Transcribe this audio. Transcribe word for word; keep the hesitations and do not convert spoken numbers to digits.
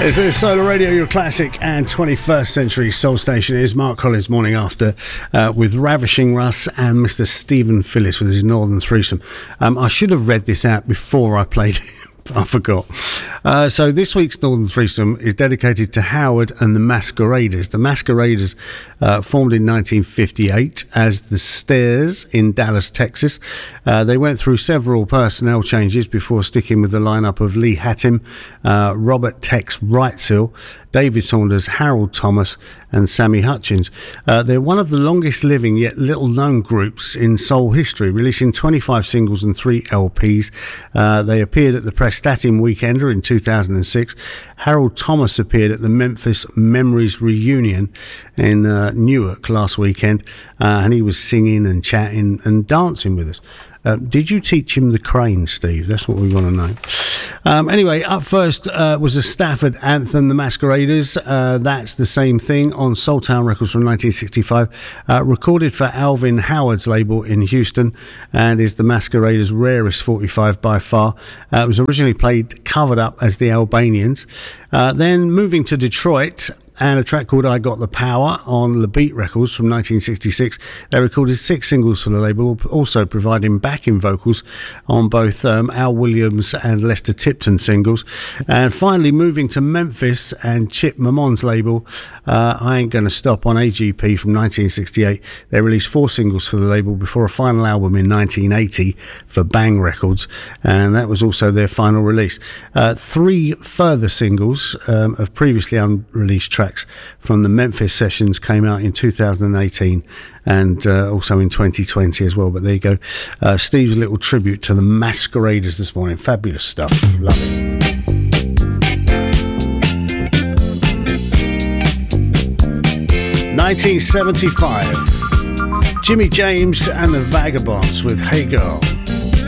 This is Solar Radio, your classic and twenty-first century soul station. It is Mark Collins morning after uh, with Ravishing Russ and Mister Stephen Phillips with his Northern Threesome. Um, I should have read this out before I played it. I forgot. Uh, so this week's Northern Threesome is dedicated to Howard and the Masqueraders. The Masqueraders uh, formed in nineteen fifty-eight as the Stairs in Dallas, Texas. Uh, they went through several personnel changes before sticking with the lineup of Lee Hattem, uh, Robert Tex Wrightsil, David Saunders, Harold Thomas and Sammy Hutchins. Uh, they're one of the longest living yet little known groups in soul history, releasing twenty-five singles and three L Ps. Uh, they appeared at the Prestatin Weekender in two thousand six. Harold Thomas appeared at the Memphis Memories Reunion in uh, Newark last weekend, uh, and he was singing and chatting and dancing with us. Uh, did you teach him the crane, Steve? That's what we want to know. Um, anyway, up first uh, was a Stafford anthem, The Masqueraders. Uh, that's the same thing on Soultown Records from nineteen sixty-five. Uh, recorded for Alvin Howard's label in Houston and is The Masqueraders' rarest forty-five by far. Uh, it was originally played covered up as The Albanians. Uh, then moving to Detroit, and a track called I Got the Power on La Beat Records from nineteen sixty-six. They recorded six singles for the label, also providing backing vocals on both um, Al Williams and Lester Tipton singles. And finally, moving to Memphis and Chip Mamon's label, uh, I Ain't Gonna Stop on A G P from nineteen sixty-eight. They released four singles for the label before a final album in nineteen eighty for Bang Records, and that was also their final release. Uh, three further singles um, of previously unreleased tracks from the Memphis sessions came out in two thousand eighteen and uh, also in twenty twenty as well. But there you go. Uh, Steve's little tribute to the Masqueraders this morning. Fabulous stuff. Love it. nineteen seventy-five. Jimmy James and the Vagabonds with Hey Girl.